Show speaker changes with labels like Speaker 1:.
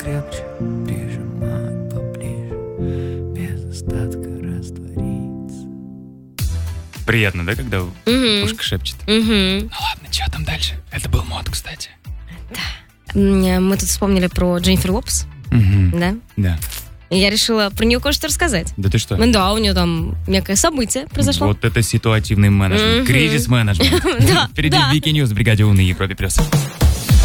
Speaker 1: крепче прижимать поближе, без остатка раствориться. Приятно, да, когда ушко шепчет? Ну ладно, что там дальше? Это был мод, кстати.
Speaker 2: Мы тут вспомнили про Дженнифер Лопес, да?
Speaker 1: Да.
Speaker 2: И я решила про нее кое-что рассказать.
Speaker 1: Да ты что?
Speaker 2: Да, у нее там некое событие произошло.
Speaker 1: Вот это ситуативный менеджмент, кризис-менеджмент. Впереди Вики Ньюс в бригаде У на Европе+.